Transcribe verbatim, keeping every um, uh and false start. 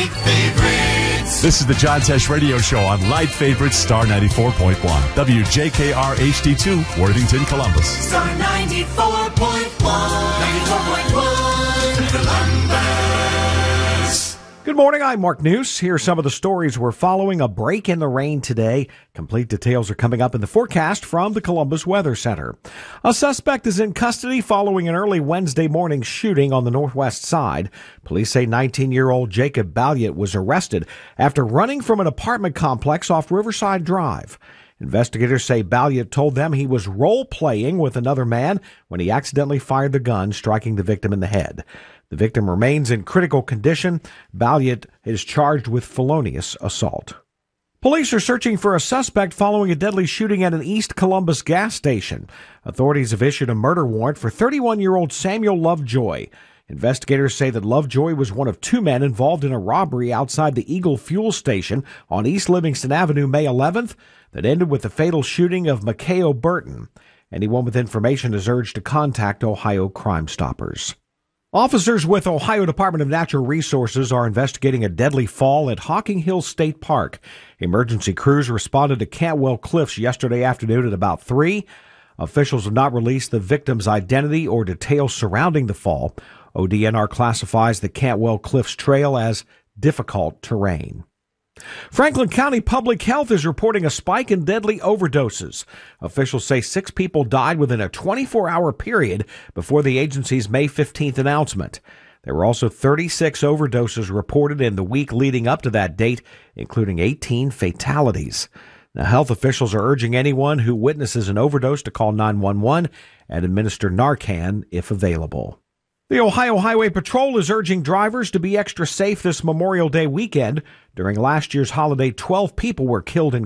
Light Favorites. This is the John Tesh Radio Show on Light Favorites, Star ninety-four point one. W J K R H D two, Worthington, Columbus. Star ninety-four point one. ninety-four point one, Columbus. Good morning, I'm Mark News. Here are some of the stories we're following. A break in the rain today. Complete details are coming up in the forecast from the Columbus Weather Center. A suspect is in custody following an early Wednesday morning shooting on the northwest side. Police say nineteen-year-old Jacob Balliet was arrested after running from an apartment complex off Riverside Drive. Investigators say Balliet told them he was role-playing with another man when he accidentally fired the gun, striking the victim in the head. The victim remains in critical condition. Balliet is charged with felonious assault. Police are searching for a suspect following a deadly shooting at an East Columbus gas station. Authorities have issued a murder warrant for thirty-one-year-old Samuel Lovejoy. Investigators say that Lovejoy was one of two men involved in a robbery outside the Eagle Fuel Station on East Livingston Avenue May eleventh that ended with the fatal shooting of Makeo Burton. Anyone with information is urged to contact Ohio Crime Stoppers. Officers with Ohio Department of Natural Resources are investigating a deadly fall at Hocking Hill State Park. Emergency crews responded to Cantwell Cliffs yesterday afternoon at about three. Officials have not released the victim's identity or details surrounding the fall. O D N R classifies the Cantwell Cliffs Trail as difficult terrain. Franklin County Public Health is reporting a spike in deadly overdoses. Officials say six people died within a twenty-four hour period before the agency's May fifteenth announcement. There were also thirty-six overdoses reported in the week leading up to that date, including eighteen fatalities. Now, health officials are urging anyone who witnesses an overdose to call nine one one and administer Narcan if available. The Ohio Highway Patrol is urging drivers to be extra safe this Memorial Day weekend. During last year's holiday, twelve people were killed in